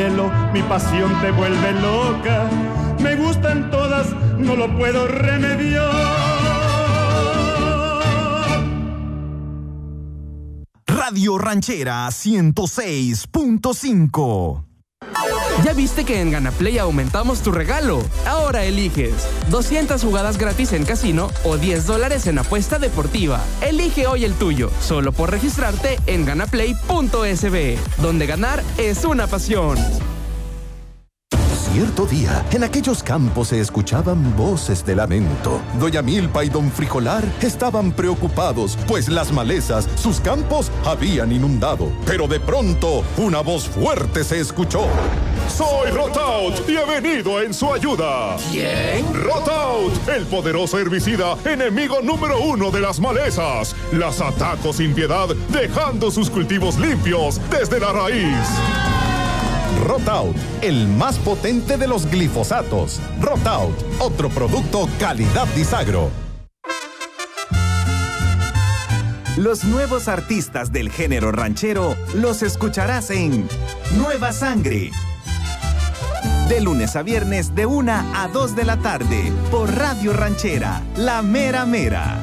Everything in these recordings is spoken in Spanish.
cielo, mi pasión te vuelve loca. Me gustan todas, no lo puedo remediar. Radio Ranchera 106.5. ¿Ya viste que en GanaPlay aumentamos tu regalo? Ahora eliges 200 jugadas gratis en casino o $10 en apuesta deportiva. Elige hoy el tuyo, solo por registrarte en ganaplay.sb, donde ganar es una pasión. Cierto día, en aquellos campos se escuchaban voces de lamento. Doña Milpa y don Frijolar estaban preocupados, pues las malezas, sus campos, habían inundado. Pero de pronto, una voz fuerte se escuchó. ¡Soy Rotaut y he venido en su ayuda! ¿Quién? Rotaut, el poderoso herbicida, enemigo número 1 de las malezas. Las ataco sin piedad, dejando sus cultivos limpios desde la raíz. Rotaut, el más potente de los glifosatos. Rotaut, otro producto calidad Disagro. Los nuevos artistas del género ranchero los escucharás en Nueva Sangre. De lunes a viernes de 1 a 2 de la tarde por Radio Ranchera, La Mera Mera.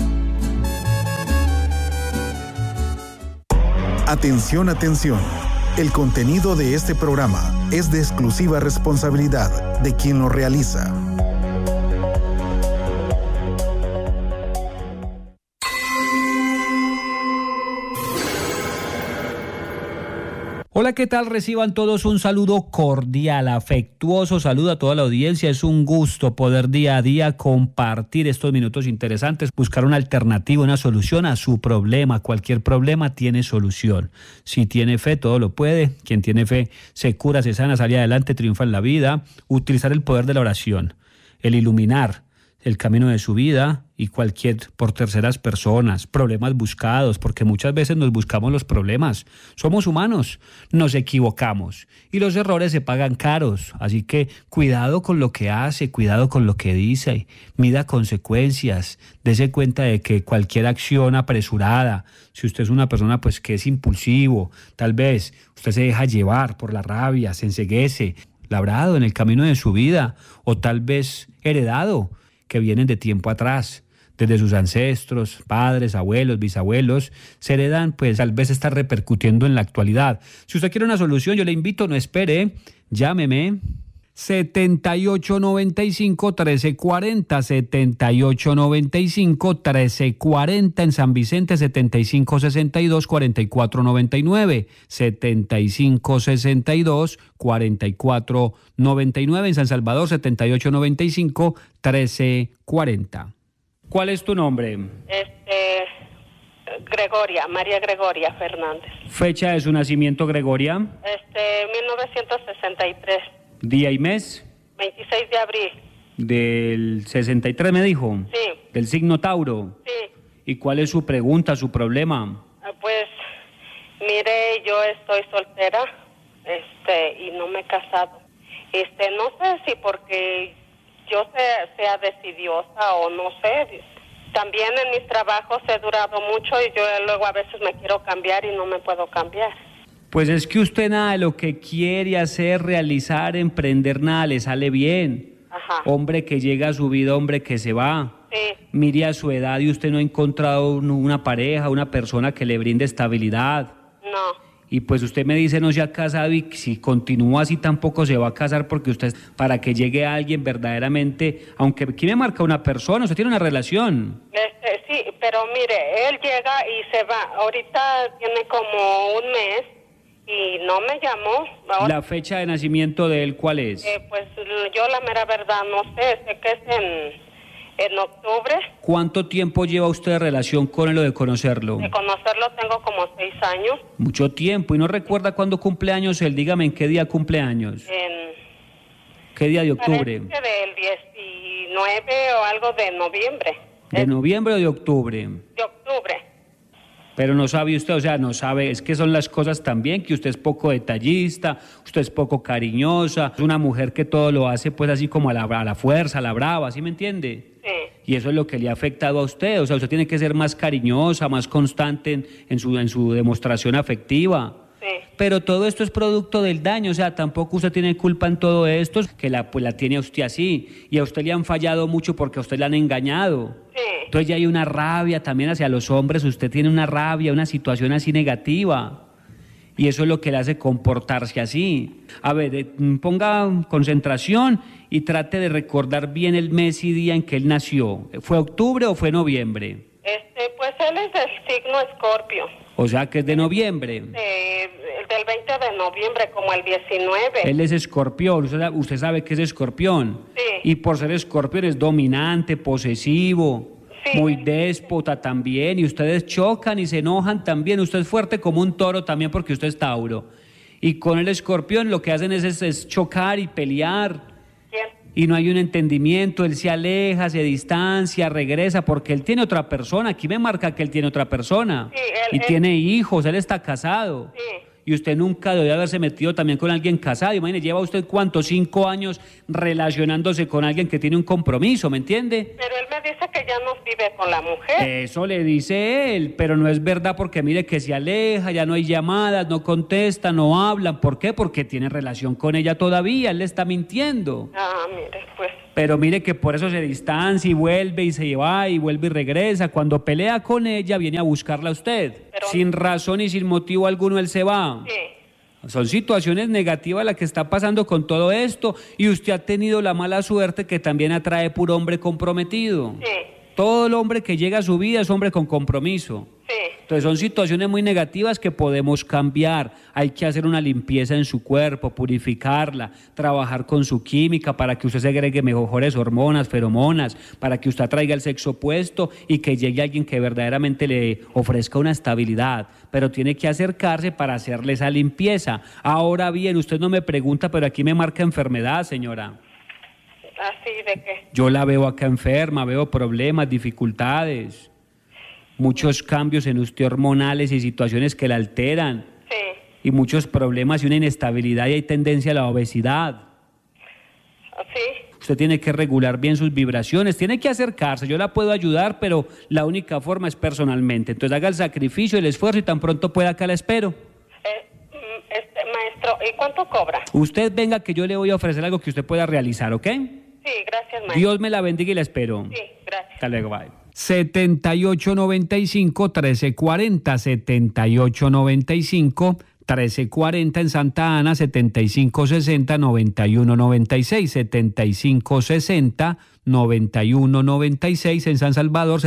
Atención, atención. El contenido de este programa es de exclusiva responsabilidad de quien lo realiza. Hola, ¿qué tal? Reciban todos un saludo cordial, afectuoso saludo a toda la audiencia. Es un gusto poder día a día compartir estos minutos interesantes, buscar una alternativa, una solución a su problema. Cualquier problema tiene solución. Si tiene fe, todo lo puede. Quien tiene fe se cura, se sana, sale adelante, triunfa en la vida. Utilizar el poder de la oración, el iluminar el camino de su vida y por terceras personas, problemas buscados, porque muchas veces nos buscamos los problemas. Somos humanos, nos equivocamos y los errores se pagan caros. Así que cuidado con lo que hace, cuidado con lo que dice, mida consecuencias, dése cuenta de que cualquier acción apresurada, si usted es una persona pues que es impulsivo, tal vez usted se deja llevar por la rabia, se enceguece, labrado en el camino de su vida o tal vez heredado, que vienen de tiempo atrás, desde sus ancestros, padres, abuelos, bisabuelos, se heredan, pues tal vez está repercutiendo en la actualidad. Si usted quiere una solución, yo le invito, no espere, llámeme 7895-1340, 7895-1340 en San Vicente, 7562-4499, 7562-4499 en San Salvador, 7895-1340. ¿Cuál es tu nombre? Gregoria, María Gregoria Fernández. ¿Fecha de su nacimiento, Gregoria? 1963. ¿Día y mes? 26 de abril. ¿Del 63 me dijo? Sí. ¿Del signo Tauro? Sí. ¿Y cuál es su pregunta, su problema? Pues, mire, yo estoy soltera, y no me he casado. No sé si porque yo sea decidiosa o no sé. También en mis trabajos he durado mucho y yo luego a veces me quiero cambiar y no me puedo cambiar. Pues es que usted nada de lo que quiere hacer, realizar, emprender, nada le sale bien. Ajá. Hombre que llega a su vida, hombre que se va. Sí. Mire a su edad y usted no ha encontrado una pareja, una persona que le brinde estabilidad. No. Y pues usted me dice no se ha casado y si continúa así tampoco se va a casar porque usted, para que llegue a alguien verdaderamente, aunque aquí me marca una persona, usted tiene una relación. Sí, pero mire, él llega y se va. Ahorita tiene como un mes y no me llamó. Ahora, ¿la fecha de nacimiento de él cuál es? Pues yo la mera verdad no sé, sé que es en octubre. ¿Cuánto tiempo lleva usted de relación con él o de conocerlo? De conocerlo tengo como 6 años. Mucho tiempo. ¿Y no recuerda cuándo cumple años él? Dígame, ¿en qué día cumple años? ¿Qué día de octubre? Parece del 19 o algo de noviembre. ¿De noviembre o de octubre? De octubre. Pero no sabe usted, o sea, no sabe, es que son las cosas también, que usted es poco detallista, usted es poco cariñosa, es una mujer que todo lo hace pues así como a la fuerza, a la brava, ¿sí me entiende? Sí. Y eso es lo que le ha afectado a usted, o sea, usted tiene que ser más cariñosa, más constante en su demostración afectiva. Sí. Pero todo esto es producto del daño, o sea, tampoco usted tiene culpa en todo esto, que la tiene a usted así, y a usted le han fallado mucho porque a usted le han engañado. Sí. Entonces ya hay una rabia también hacia los hombres, usted tiene una rabia, una situación así negativa. Y eso es lo que le hace comportarse así. A ver, ponga concentración y trate de recordar bien el mes y día en que él nació. ¿Fue octubre o fue noviembre? Pues él es del signo Escorpio. O sea, que es de noviembre. Del 20 de noviembre, como el 19. Él es escorpión, usted sabe que es escorpión. Sí. Y por ser escorpión es dominante, posesivo, sí, muy déspota también. Y ustedes chocan y se enojan también. Usted es fuerte como un toro también porque usted es Tauro. Y con el escorpión lo que hacen es chocar y pelear. ¿Quién? Y no hay un entendimiento, él se aleja, se distancia, regresa, porque él tiene otra persona. Aquí me marca que él tiene otra persona. Sí, y tiene hijos, él está casado. Sí. Y usted nunca debe haberse metido también con alguien casado. Imagínese, lleva usted ¿cuántos? 5 años relacionándose con alguien que tiene un compromiso, ¿me entiende? Pero él me dice que ya no vive con la mujer. Eso le dice él, pero no es verdad porque mire que se aleja, ya no hay llamadas, no contesta, no hablan. ¿Por qué? Porque tiene relación con ella todavía, él le está mintiendo. Mire, pues. Pero mire que por eso se distancia y vuelve y se va y vuelve y regresa. Cuando pelea con ella viene a buscarla a usted. Pero... sin razón y sin motivo alguno él se va. Sí. Son situaciones negativas las que está pasando con todo esto y usted ha tenido la mala suerte que también atrae puro hombre comprometido. Sí. Todo el hombre que llega a su vida es hombre con compromiso. Sí. Entonces son situaciones muy negativas que podemos cambiar. Hay que hacer una limpieza en su cuerpo, purificarla, trabajar con su química para que usted segregue mejores hormonas, feromonas, para que usted atraiga el sexo opuesto y que llegue alguien que verdaderamente le ofrezca una estabilidad. Pero tiene que acercarse para hacerle esa limpieza. Ahora bien, usted no me pregunta, pero aquí me marca enfermedad, señora. ¿Así de qué? Yo la veo acá enferma, veo problemas, dificultades, muchos cambios en usted hormonales y situaciones que la alteran. Sí. Y muchos problemas y una inestabilidad y hay tendencia a la obesidad. Sí. Usted tiene que regular bien sus vibraciones, tiene que acercarse, yo la puedo ayudar, pero la única forma es personalmente. Entonces haga el sacrificio, el esfuerzo y tan pronto pueda acá la espero. Maestro, ¿y cuánto cobra? Usted venga que yo le voy a ofrecer algo que usted pueda realizar, ¿ok? Sí, gracias, maestro. Dios me la bendiga y la espero. Sí, gracias. Hasta luego, bye. 7895-1340, 7895-1340 en Santa Ana, 7560-9196, 7560-9196 en San Salvador,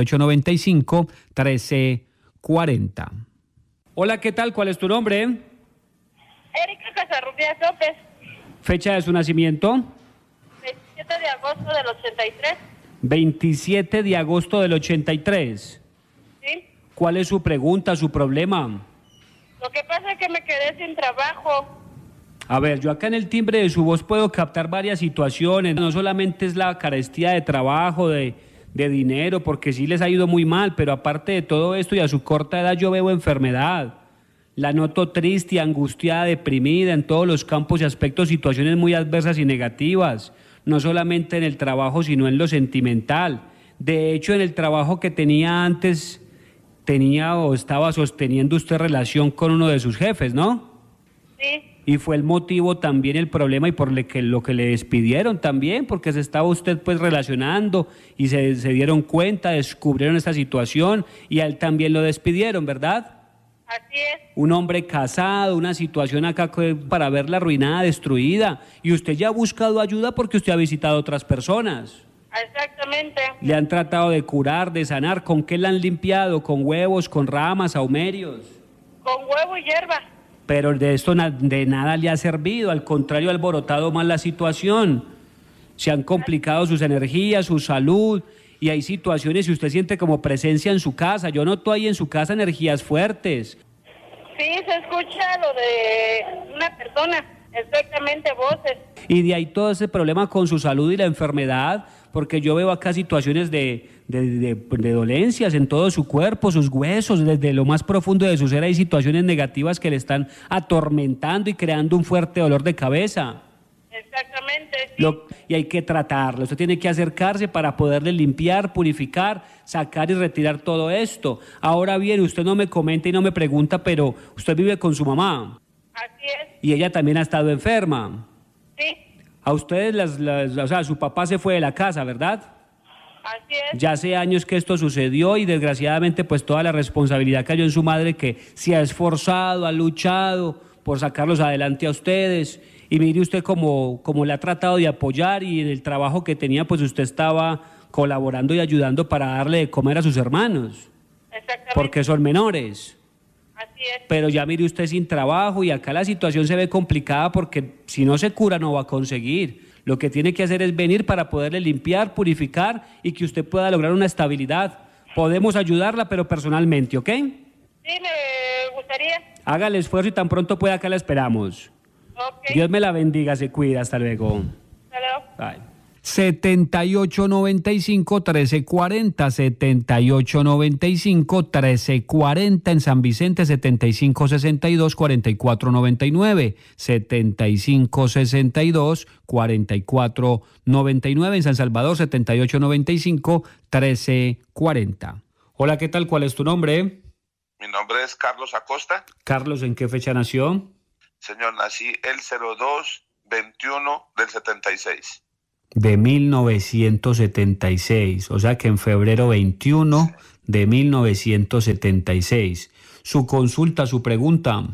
7895-1340. Hola, ¿qué tal? ¿Cuál es tu nombre? Erika Casarrubias López. ¿Fecha de su nacimiento? 27 de agosto del 83. 27 de agosto del 83. ¿Sí? ¿Cuál es su pregunta, su problema? Lo que pasa es que me quedé sin trabajo. A ver, yo acá en el timbre de su voz puedo captar varias situaciones. No solamente es la carestía de trabajo, de dinero, porque sí les ha ido muy mal, pero aparte de todo esto y a su corta edad yo veo enfermedad. La noto triste, angustiada, deprimida en todos los campos y aspectos, situaciones muy adversas y negativas. No solamente en el trabajo, sino en lo sentimental. De hecho, en el trabajo que tenía antes, tenía o estaba sosteniendo usted relación con uno de sus jefes, ¿no? Sí. Y fue el motivo también, el problema y por lo que le despidieron también, porque se estaba usted pues relacionando y se dieron cuenta, descubrieron esta situación y a él también lo despidieron, ¿verdad? Así es. Un hombre casado, una situación acá para verla arruinada, destruida. Y usted ya ha buscado ayuda porque usted ha visitado a otras personas. Exactamente. Le han tratado de curar, de sanar. ¿Con qué la han limpiado? ¿Con huevos, con ramas, saumerios? Con huevo y hierba. Pero de esto de nada le ha servido. Al contrario, ha alborotado más la situación. Se han complicado sus energías, su salud. Y hay situaciones y usted siente como presencia en su casa. Yo noto ahí en su casa energías fuertes. Sí, se escucha lo de una persona, exactamente voces. Y de ahí todo ese problema con su salud y la enfermedad, porque yo veo acá situaciones de dolencias en todo su cuerpo, sus huesos, desde lo más profundo de su ser hay situaciones negativas que le están atormentando y creando un fuerte dolor de cabeza. Exactamente. Exactamente, sí. Y hay que tratarlo. Usted tiene que acercarse para poderle limpiar, purificar, sacar y retirar todo esto. Ahora bien, usted no me comenta y no me pregunta, pero usted vive con su mamá. Así es. Y ella también ha estado enferma. Sí. A ustedes, o sea, su papá se fue de la casa, ¿verdad? Así es. Ya hace años que esto sucedió y desgraciadamente pues toda la responsabilidad cayó en su madre, que se ha esforzado, ha luchado por sacarlos adelante a ustedes. Y mire usted cómo le ha tratado de apoyar, y en el trabajo que tenía pues usted estaba colaborando y ayudando para darle de comer a sus hermanos. Exactamente. Porque son menores. Así es. Pero ya mire usted sin trabajo, y acá la situación se ve complicada porque si no se cura no va a conseguir. Lo que tiene que hacer es venir para poderle limpiar, purificar y que usted pueda lograr una estabilidad. Podemos ayudarla, pero personalmente, ¿ok? Sí, me gustaría. Haga el esfuerzo y tan pronto pueda, acá la esperamos. Ok. Dios me la bendiga, se cuida, hasta luego. Hasta luego. Bye. 7895-1340, 7895-1340 en San Vicente, 7562-4499, 7562-4499 en San Salvador, 7895-1340. Hola, ¿qué tal? ¿Cuál es tu nombre? Mi nombre es Carlos Acosta. Carlos, ¿en qué fecha nació? Señor, nací el 02-21 del 76. De 1976, o sea que en febrero 21 de 1976. Su consulta, su pregunta.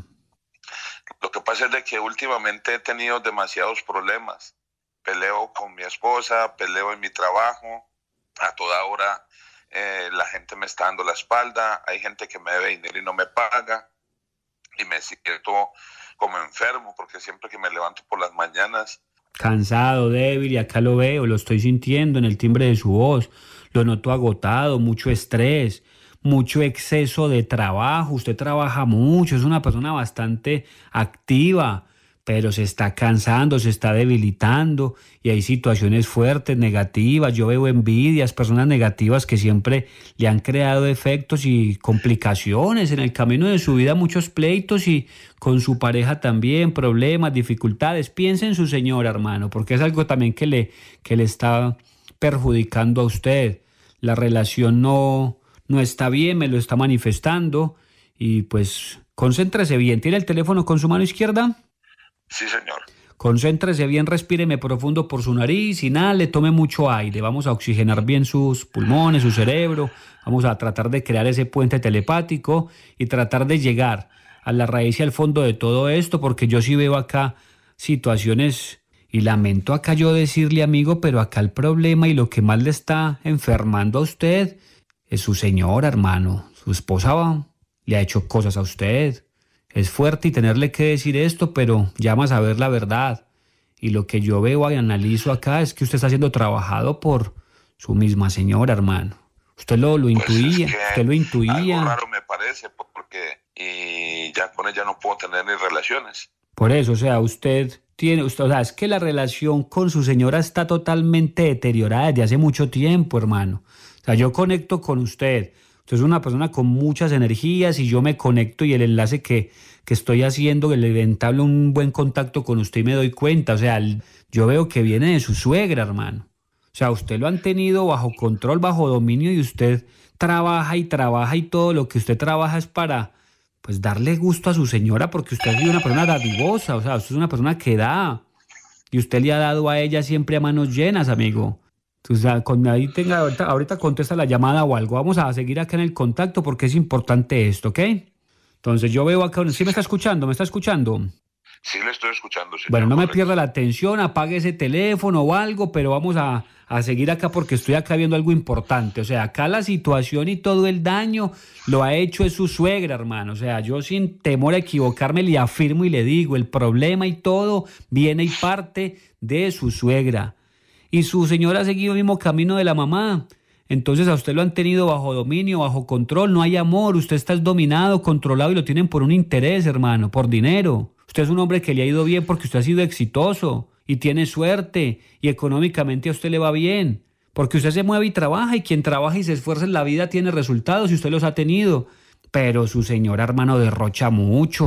Lo que pasa es de que últimamente he tenido demasiados problemas. Peleo con mi esposa, peleo en mi trabajo. A toda hora la gente me está dando la espalda. Hay gente que me debe dinero y no me paga. Y me siento como enfermo porque siempre que me levanto por las mañanas... Cansado, débil, y acá lo veo, lo estoy sintiendo en el timbre de su voz. Lo noto agotado, mucho estrés, mucho exceso de trabajo. Usted trabaja mucho, es una persona bastante activa, pero se está cansando, se está debilitando, y hay situaciones fuertes, negativas. Yo veo envidias, personas negativas que siempre le han creado efectos y complicaciones en el camino de su vida, muchos pleitos, y con su pareja también, problemas, dificultades. Piense en su señora, hermano, porque es algo también que le está perjudicando a usted. La relación no está bien, me lo está manifestando, y pues concéntrese bien. ¿Tiene el teléfono con su mano izquierda? Sí, señor. Concéntrese bien, respíreme profundo por su nariz, inhale, tome mucho aire. Vamos a oxigenar bien sus pulmones, su cerebro. Vamos a tratar de crear ese puente telepático y tratar de llegar a la raíz y al fondo de todo esto, porque yo sí veo acá situaciones, y lamento acá yo decirle, amigo, pero acá el problema y lo que más le está enfermando a usted es su señora, hermano. Su esposa le ha hecho cosas a usted. Es fuerte y tenerle que decir esto, pero llama a saber la verdad. Y lo que yo veo y analizo acá es que usted está siendo trabajado por su misma señora, hermano. Usted lo intuía, es que usted lo intuía. Algo raro me parece, porque y ya con ella no puedo tener ni relaciones. Por eso, o sea, usted, o sea, es que la relación con su señora está totalmente deteriorada desde hace mucho tiempo, hermano. O sea, yo conecto con usted. Usted es una persona con muchas energías, y yo me conecto, y el enlace que estoy haciendo, el entablo un buen contacto con usted, y me doy cuenta. O sea, yo veo que viene de su suegra, hermano. O sea, usted lo han tenido bajo control, bajo dominio, y usted trabaja y trabaja, y todo lo que usted trabaja es para, pues, darle gusto a su señora, porque usted es una persona dadivosa. O sea, usted es una persona que da, y usted le ha dado a ella siempre a manos llenas, amigo. Entonces, ahorita contesta la llamada o algo. Vamos a seguir acá en el contacto porque es importante esto, ¿ok? Entonces yo veo acá, ¿sí me está escuchando? ¿Me está escuchando? Sí, le estoy escuchando. Señor. Bueno, no me pierda la atención, apague ese teléfono o algo, pero vamos a seguir acá porque estoy acá viendo algo importante. O sea, acá la situación y todo el daño lo ha hecho es su suegra, hermano. O sea, yo sin temor a equivocarme le afirmo y le digo, el problema y todo viene y parte de su suegra. Y su señora ha seguido el mismo camino de la mamá. Entonces a usted lo han tenido bajo dominio, bajo control, no hay amor, usted está dominado, controlado, y lo tienen por un interés, hermano, por dinero. Usted es un hombre que le ha ido bien porque usted ha sido exitoso y tiene suerte, y económicamente a usted le va bien, porque usted se mueve y trabaja, y quien trabaja y se esfuerza en la vida tiene resultados, y usted los ha tenido. Pero su señora, hermano, derrocha mucho.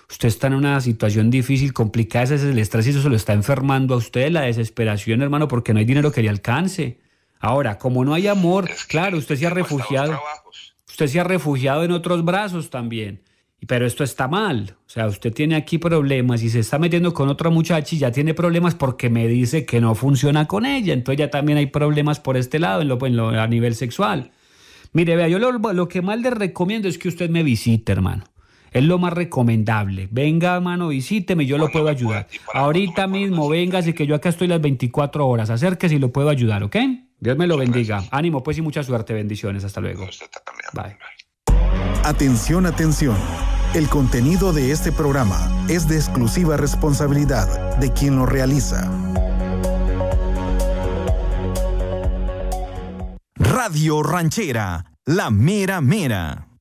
Usted está en una situación difícil, complicada, ese es el estrés y eso se lo está enfermando a usted, la desesperación, hermano, porque no hay dinero que le alcance. Ahora, como no hay amor, claro, usted se ha refugiado. Usted se ha refugiado en otros brazos también. Pero esto está mal. O sea, usted tiene aquí problemas y se está metiendo con otra muchacha y ya tiene problemas porque me dice que no funciona con ella. Entonces ya también hay problemas por este lado, a nivel sexual. Mire, vea, yo lo que más le recomiendo es que usted me visite, hermano. Es lo más recomendable. Venga, hermano, visíteme, yo lo puedo ayudar. Ahorita mismo, véngase, que yo acá estoy las 24 horas. Acérquese y lo puedo ayudar, ¿ok? Dios me lo bendiga. Ánimo, pues, y mucha suerte. Bendiciones. Hasta luego. Bye. Atención, atención. El contenido de este programa es de exclusiva responsabilidad de quien lo realiza. Radio Ranchera, la mera mera.